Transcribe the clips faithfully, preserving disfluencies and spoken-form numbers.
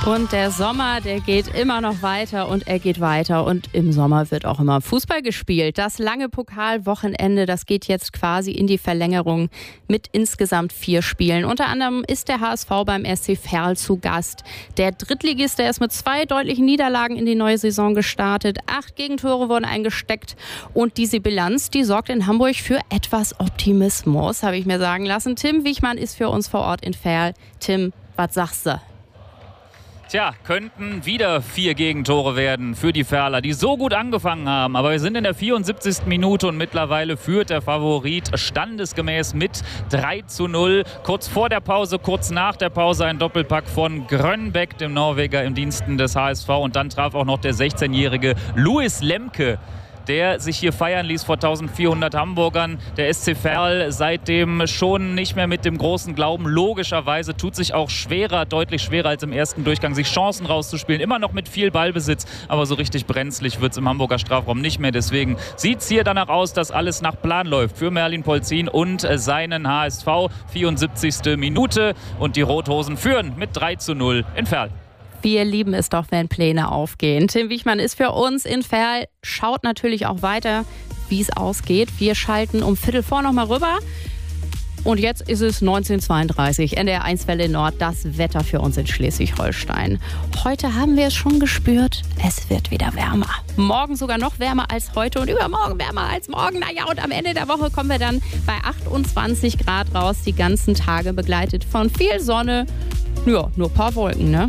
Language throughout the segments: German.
Und der Sommer, der geht immer noch weiter und er geht weiter. Und im Sommer wird auch immer Fußball gespielt. Das lange Pokalwochenende, das geht jetzt quasi in die Verlängerung mit insgesamt vier Spielen. Unter anderem ist der H S V beim S C Verl zu Gast. Der Drittligist, der ist mit zwei deutlichen Niederlagen in die neue Saison gestartet. Acht Gegentore wurden eingesteckt. Und diese Bilanz, die sorgt in Hamburg für etwas Optimismus, habe ich mir sagen lassen. Tim Wichmann ist für uns vor Ort in Verl. Tim, was sagst du? Tja, könnten wieder vier Gegentore werden für die Verler, die so gut angefangen haben. Aber wir sind in der vierundsiebzigsten Minute und mittlerweile führt der Favorit standesgemäß mit drei zu null. Kurz vor der Pause, kurz nach der Pause ein Doppelpack von Grönbæk, dem Norweger im Diensten des H S V. Und dann traf auch noch der sechzehnjährige Louis Lemke, der sich hier feiern ließ vor eintausendvierhundert Hamburgern. Der S C Verl seitdem schon nicht mehr mit dem großen Glauben. Logischerweise tut sich auch schwerer, deutlich schwerer als im ersten Durchgang, sich Chancen rauszuspielen. Immer noch mit viel Ballbesitz, aber so richtig brenzlig wird es im Hamburger Strafraum nicht mehr. Deswegen sieht es hier danach aus, dass alles nach Plan läuft für Merlin Polzin und seinen H S V. vierundsiebzigste Minute und die Rothosen führen mit drei zu null in Verl. Wir lieben es doch, wenn Pläne aufgehen. Tim Wichmann ist für uns in Verl, schaut natürlich auch weiter, wie es ausgeht. Wir schalten um Viertel vor nochmal rüber. Und jetzt ist es neunzehn Uhr zweiunddreißig, N D R eins Welle Nord, das Wetter für uns in Schleswig-Holstein. Heute haben wir es schon gespürt, es wird wieder wärmer. Morgen sogar noch wärmer als heute und übermorgen wärmer als morgen. Naja, und am Ende der Woche kommen wir dann bei achtundzwanzig Grad raus, die ganzen Tage begleitet von viel Sonne. Ja, nur ein paar Wolken, ne?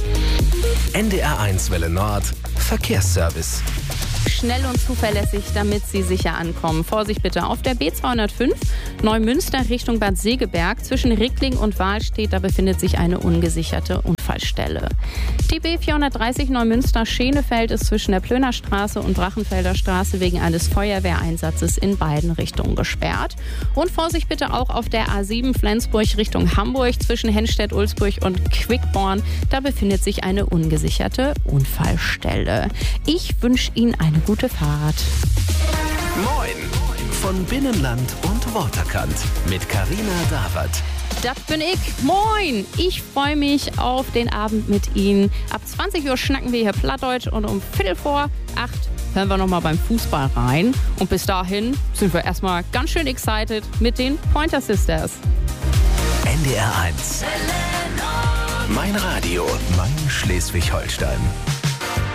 N D R eins Welle Nord, Verkehrsservice. Schnell und zuverlässig, damit Sie sicher ankommen. Vorsicht bitte auf der B zweihundertfünf Neumünster Richtung Bad Segeberg. Zwischen Rickling und Wahlstedt, da befindet sich eine ungesicherte Unfallstelle. Die B vierhundertdreißig Neumünster Schenefeld ist zwischen der Plöner Straße und Drachenfelder Straße wegen eines Feuerwehreinsatzes in beiden Richtungen gesperrt. Und Vorsicht bitte auch auf der A sieben Flensburg Richtung Hamburg. Zwischen Henstedt-Ulzburg und Quickborn, da befindet sich eine ungesicherte Unfallstelle. Ich wünsche Ihnen eine gute Fahrt. Moin von Binnenland und Waterkant mit Carina Dawert. Das bin ich. Moin! Ich freue mich auf den Abend mit Ihnen. Ab zwanzig Uhr schnacken wir hier Plattdeutsch und um Viertel vor acht hören wir nochmal beim Fußball rein. Und bis dahin sind wir erstmal ganz schön excited mit den Pointer Sisters. N D R eins. Mein Radio, mein Schleswig-Holstein.